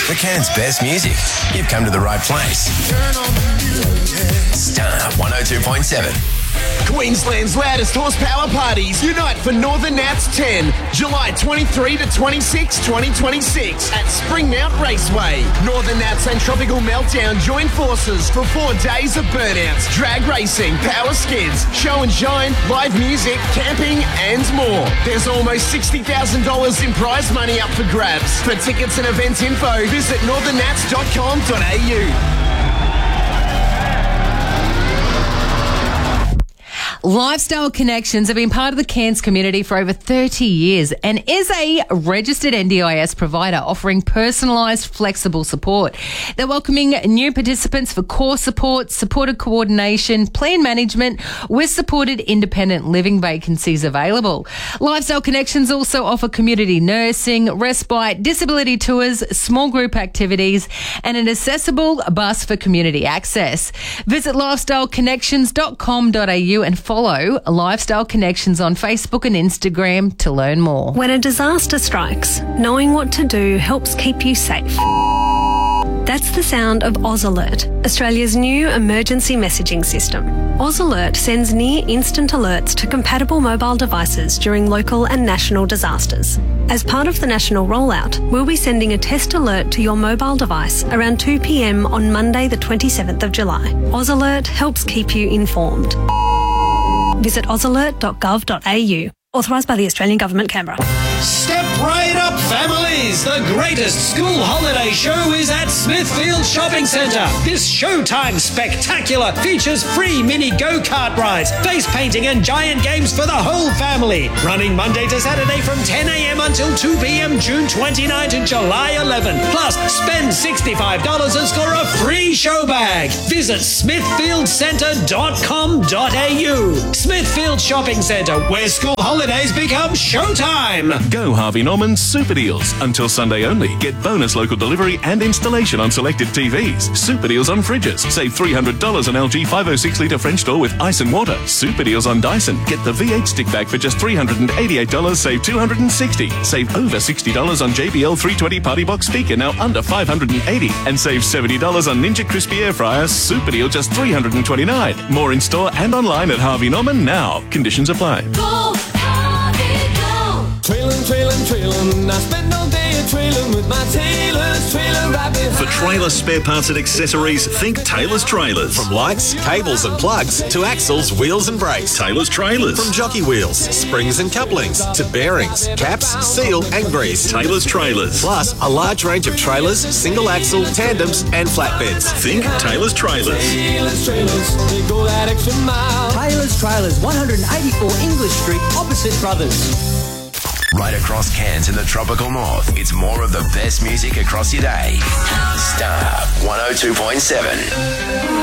For Cairns' best music, you've come to the right place. Star 102.7. Queensland's loudest horsepower parties unite for Northern Nats 10, July 23 to 26, 2026 at Springmount Raceway. Northern Nats and Tropical Meltdown join forces for 4 days of burnouts, drag racing, power skids, show and shine, live music, camping and more. There's almost $60,000 in prize money up for grabs. For tickets and event info, visit northernnats.com.au. Lifestyle Connections have been part of the Cairns community for over 30 years and is a registered NDIS provider offering personalised, flexible support. They're welcoming new participants for core support, supported coordination, plan management with supported independent living vacancies available. Lifestyle Connections also offer community nursing, respite, disability tours, small group activities and an accessible bus for community access. Visit lifestyleconnections.com.au and follow Lifestyle Connections on Facebook and Instagram to learn more. When a disaster strikes, knowing what to do helps keep you safe. That's the sound of Oz Alert, Australia's new emergency messaging system. Oz Alert sends near instant alerts to compatible mobile devices during local and national disasters. As part of the national rollout, we'll be sending a test alert to your mobile device around 2 p.m. on Monday the 27th of July. Oz Alert helps keep you informed. Visit ozalert.gov.au. Authorised by the Australian Government, Canberra. Step right up, families! The greatest school holiday show is at Smithfield Shopping Centre. This Showtime spectacular features free mini go-kart rides, face painting and giant games for the whole family. Running Monday to Saturday from 10 a.m. until 2 p.m. June 29 to July 11. Plus, spend $65 and score a free show bag. Visit smithfieldcentre.com.au. Smithfield Shopping Centre, where school holidays become showtime. Go Harvey Norman's Super Deals. Until Sunday only. Get bonus local delivery and installation on selected TVs. Super Deals on fridges. Save $300 on LG 506-litre French door with ice and water. Super Deals on Dyson. Get the V8 stick bag for just $388. Save $260. Save over $60 on JBL 320 Party Box speaker, now under $580. And save $70 on Ninja Crispy Air Fryer. Super Deal just $329. More in store and online at Harvey Norman now. Conditions apply. Go! Trailin', I spend all day a-trailin' with my Taylor's Trailer Rabbit. For trailer spare parts and accessories, think Taylor's Trailers. From lights, cables and plugs to axles, wheels and brakes. Taylor's Trailers. From jockey wheels, springs and couplings to bearings, caps, seal and grease. Taylor's Trailers. Plus a large range of trailers, single axle, tandems and flatbeds. Think Taylor's Trailers. Taylor's Trailers, they go that extra mile. Taylor's Trailers, 184 English Street, opposite Brothers. Right across Cairns in the tropical north, it's more of the best music across your day. Star 102.7.